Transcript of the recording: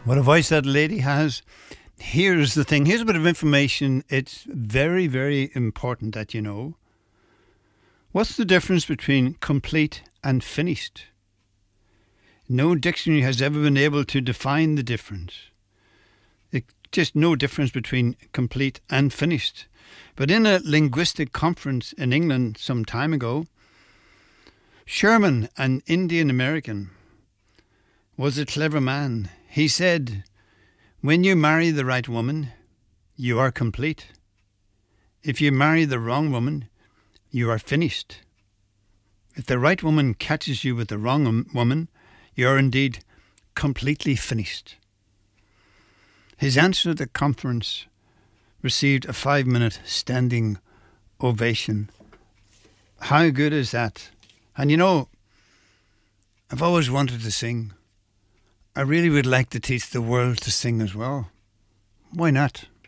What a voice that lady has. Here's the thing. Here's a bit of information. It's very, very important that you know. What's the difference between complete and finished? No dictionary has ever been able to define the difference. Just no difference between complete and finished. But in a linguistic conference in England some time ago, Sherman, an Indian American, was a clever man. He said, when you marry the right woman, you are complete. If you marry the wrong woman, you are finished. If the right woman catches you with the wrong woman, you are indeed completely finished. His answer at the conference received a 5-minute standing ovation. How good is that? And you know, I've always wanted to sing. I really would like to teach the world to sing as well. Why not?